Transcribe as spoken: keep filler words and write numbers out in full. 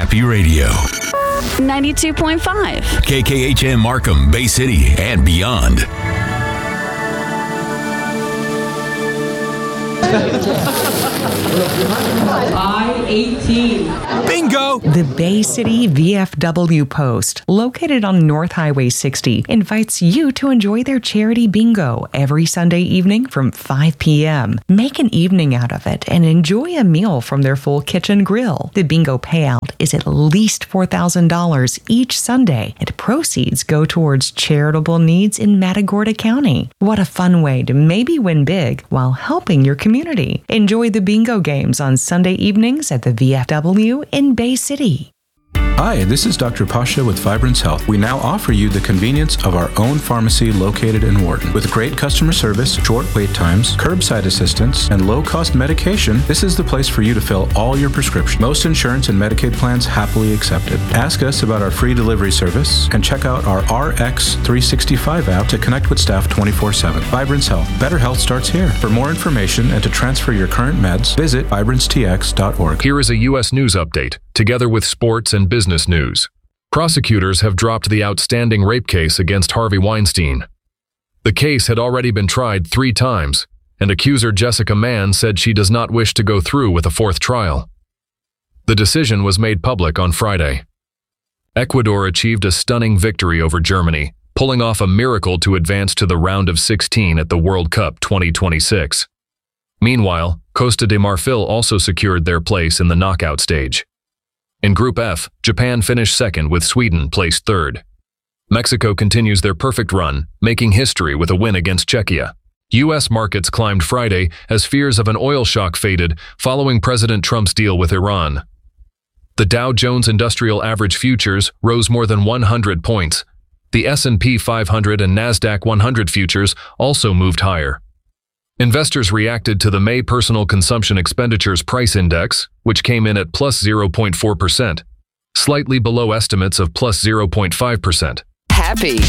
Happy Radio. ninety-two point five. K K H M Markham, Bay City, and beyond. I eighteen. Bingo! The Bay City V F W Post, located on North Highway sixty, invites you to enjoy their charity bingo every Sunday evening from five p.m. Make an evening out of it and enjoy a meal from their full kitchen grill. The bingo payout is at least four thousand dollars each Sunday, and proceeds go towards charitable needs in Matagorda County. What a fun way to maybe win big while helping your community. Enjoy the bingo games on Sunday evenings at the V F W in Bay City. Hi, this is Doctor Pasha with Vibrance Health. We now offer you the convenience of our own pharmacy located in Wharton. With great customer service, short wait times, curbside assistance, and low-cost medication, this is the place for you to fill all your prescriptions. Most insurance and Medicaid plans happily accepted. Ask us about our free delivery service and check out our R X three sixty-five app to connect with staff twenty-four seven. Vibrance Health. Better health starts here. For more information and to transfer your current meds, visit vibrance t x dot org. Here is a U S news update, together with sports and business news. Prosecutors have dropped the outstanding rape case against Harvey Weinstein. The case had already been tried three times, and accuser Jessica Mann said she does not wish to go through with a fourth trial. The decision was made public on Friday. Ecuador achieved a stunning victory over Germany, pulling off a miracle to advance to the round of sixteen at the World Cup twenty twenty-six. Meanwhile, Costa de Marfil also secured their place in the knockout stage. In Group F, Japan finished second with Sweden placed third. Mexico continues their perfect run, making history with a win against Czechia. U S markets climbed Friday as fears of an oil shock faded following President Trump's deal with Iran. The Dow Jones Industrial Average Futures rose more than one hundred points. The S and P five hundred and NASDAQ one hundred futures also moved higher. Investors reacted to the May Personal Consumption Expenditures Price Index, which came in at plus zero point four percent, slightly below estimates of plus zero point five percent. Happy